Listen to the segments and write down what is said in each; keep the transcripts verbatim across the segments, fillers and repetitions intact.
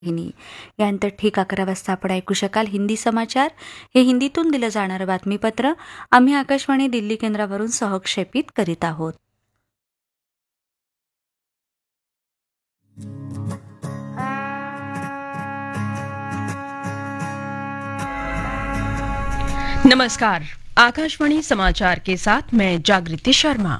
यानंतर ठीक अकरा वाजता आपण ऐकू शकाल हिंदी समाचार. हे हिंदीतून दिलं जाणारं बातमीपत्र आम्ही आकाशवाणी दिल्ली केंद्रावरून सहक्षेपित करीत आहोत. नमस्कार, आकाशवाणी समाचार के साथ मैं जागृति शर्मा.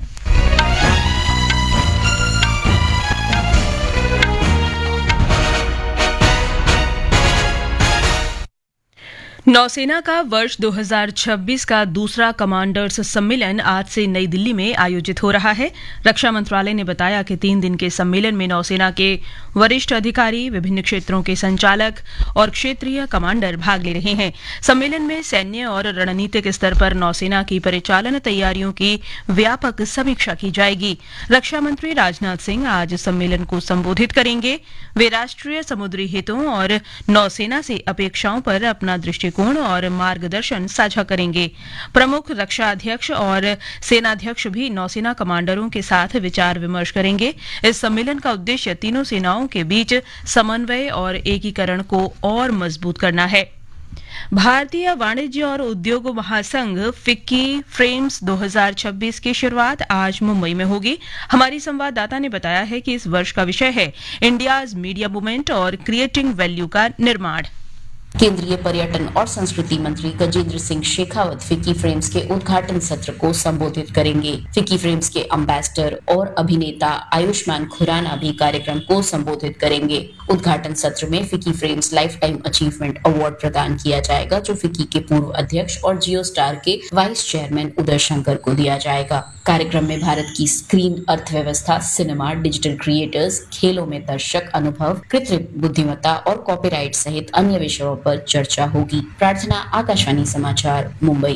नौसेना का वर्ष दो हज़ार छब्बीस का दूसरा कमांडर्स सम्मेलन आज से नई दिल्ली में आयोजित हो रहा है. रक्षा मंत्रालय ने बताया कि तीन दिन के सम्मेलन में नौसेना के वरिष्ठ अधिकारी, विभिन्न क्षेत्रों के संचालक और क्षेत्रीय कमांडर भाग ले रहे हैं. सम्मेलन में सैन्य और रणनीतिक स्तर पर नौसेना की परिचालन तैयारियों की व्यापक समीक्षा की जाएगी. रक्षा मंत्री राजनाथ सिंह आज सम्मेलन को संबोधित करेंगे. वे राष्ट्रीय समुद्री हितों और नौसेना से अपेक्षाओं पर अपना दृष्टिकोण कोण और मार्गदर्शन साझा करेंगे. प्रमुख रक्षा अध्यक्ष और सेनाध्यक्ष भी नौसेना कमांडरों के साथ विचार विमर्श करेंगे. इस सम्मेलन का उद्देश्य तीनों सेनाओं के बीच समन्वय और एकीकरण को और मजबूत करना है. भारतीय वाणिज्य और उद्योग महासंघ फिक्की फ्रेम्स दो हज़ार छब्बीस की शुरुआत आज मुंबई में होगी. हमारी संवाददाता ने बताया है कि इस वर्ष का विषय है इंडियाज मीडिया मूवमेंट और क्रिएटिंग वैल्यू का निर्माण. केंद्रीय पर्यटन और संस्कृति मंत्री गजेंद्र सिंह शेखावत फिक्की फ्रेम्स के उद्घाटन सत्र को संबोधित करेंगे. फिक्की फ्रेम्स के एम्बेसडर और अभिनेता आयुष्मान खुराना भी कार्यक्रम को संबोधित करेंगे. उद्घाटन सत्र में FICCI frames life time achievement award प्रदान किया जाएगा, जो फिक्की के पूर्व अध्यक्ष और जियो स्टार के वाइस चेयरमैन उदय शंकर को दिया जाएगा. कार्यक्रम में भारत की स्क्रीन अर्थव्यवस्था, सिनेमा, डिजिटल क्रिएटर्स, खेलों में दर्शक अनुभव, कृत्रिम बुद्धिमत्ता और कॉपीराइट सहित अन्य विषयों पर चर्चा होगी. प्रार्थना, आकाशवाणी समाचार, मुंबई.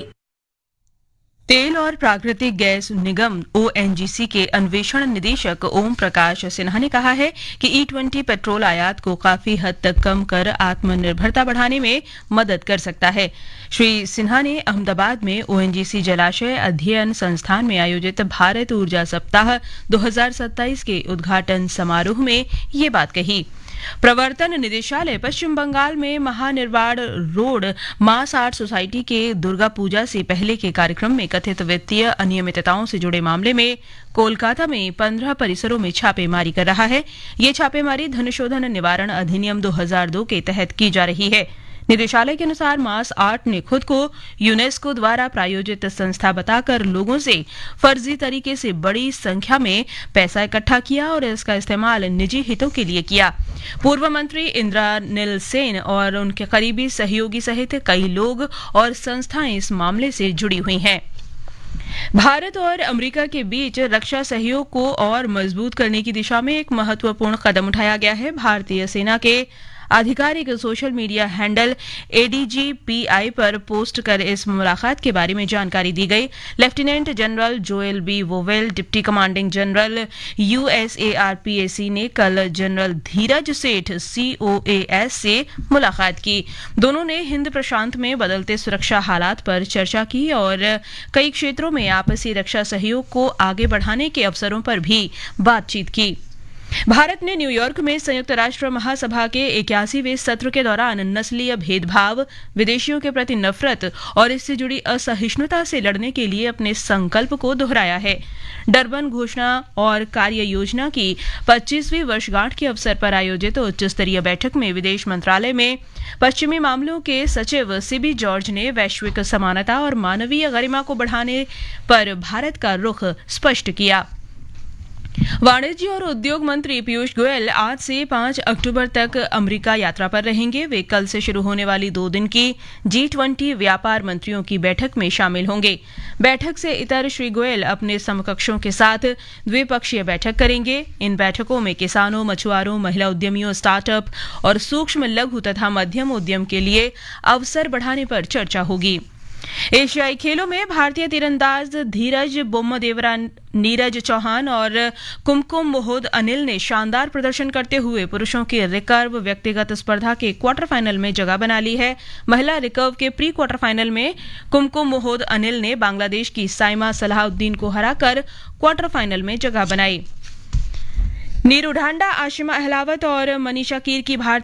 तेल और प्राकृतिक गैस निगम ओ एन जी सी के अन्वेषण निदेशक ओम प्रकाश सिन्हा ने कहा है कि ई ट्वेंटी पेट्रोल आयात को काफी हद तक कम कर आत्मनिर्भरता बढ़ाने में मदद कर सकता है. श्री सिन्हा ने अहमदाबाद में ओ एन जी सी जलाशय अध्ययन संस्थान में आयोजित भारत ऊर्जा सप्ताह दो हज़ार सत्ताईस के उद्घाटन समारोह में ये बात कही. प्रवर्तन निदेशालय पश्चिम बंगाल में महानिर्वाण रोड मास आर्ट सोसाइटी के दुर्गा पूजा से पहले के कार्यक्रम में कथित वित्तीय अनियमितताओं से जुड़े मामले में कोलकाता में पंद्रह परिसरों में छापेमारी कर रहा है. ये छापेमारी धनशोधन निवारण अधिनियम दो हज़ार दो के तहत की जा रही है. निदेशालय के अनुसार मास आर्ट ने खुद को यूनेस्को द्वारा प्रायोजित संस्था बताकर लोगों से फर्जी तरीके से बड़ी संख्या में पैसा इकट्ठा किया और इसका इस्तेमाल निजी हितों के लिए किया. पूर्व मंत्री इंद्रानिल सेन और उनके करीबी सहयोगी सहित कई लोग और संस्थाएं इस मामले से जुड़ी हुई हैं. भारत और अमेरिका के बीच रक्षा सहयोग को और मजबूत करने की दिशा में एक महत्वपूर्ण कदम उठाया गया है. भारतीय सेना के आधिकारिक social media handle A D G P I पर पोस्ट कर इस मुलाकात के बारे में जानकारी दी गई. Lieutenant general Joel B vowel, deputy commanding general U S A R P A सी ने कल जनरल धीरज सेठ सी ओ ए एस से मुलाकात की. दोनों ने हिंद प्रशांत में बदलते सुरक्षा हालात पर चर्चा की और कई क्षेत्रों में आपसी रक्षा सहयोग को आगे बढ़ाने के अवसरों पर भी बातचीत की. भारत ने न्यूयॉर्क में संयुक्त राष्ट्र महासभा के इक्यासीवें सत्र के दौरान नस्लीय भेदभाव, विदेशियों के प्रति नफरत और इससे जुड़ी असहिष्णुता से लड़ने के लिए अपने संकल्प को दोहराया है. डरबन घोषणा और कार्य योजना की पच्चीसवीं वर्षगांठ के अवसर पर आयोजित उच्च स्तरीय बैठक में विदेश मंत्रालय में पश्चिमी मामलों के सचिव सीबी जॉर्ज ने वैश्विक समानता और मानवीय गरिमा को बढ़ाने पर भारत का रुख स्पष्ट किया. वाणिज्य और उद्योग मंत्री पीयूष गोयल आज से पाँच अक्टूबर तक अमेरिका यात्रा पर रहेंगे. वे कल से शुरू होने वाली दो दिन की जी ट्वेंटी व्यापार मंत्रियों की बैठक में शामिल होंगे. बैठक से इतर श्री गोयल अपने समकक्षों के साथ द्विपक्षीय बैठक करेंगे. इन बैठकों में किसानों, मछुआरों, महिला उद्यमियों, स्टार्टअप और सूक्ष्म, लघु तथा मध्यम उद्यम के लिए अवसर बढ़ाने पर चर्चा होगी. एशियाई खेलों में भारतीय तीरंदाज धीरज बोम्मदेवरा, नीरज चौहान और कुमकुम मोहद अनिल ने शानदार प्रदर्शन करते हुए पुरुषों के रिकर्व व्यक्तिगत स्पर्धा के क्वार्टर फाइनल में जगह बना ली है. महिला रिकर्व के प्री क्वार्टर फाइनल में कुमकुम मोहद अनिल ने बांग्लादेश की साइमा सलाहुद्दीन को हराकर क्वार्टर फाइनल में जगह बनाई. नीरू ढांडा, आशिमा अहलावत और मनीषा कीर की भारतीय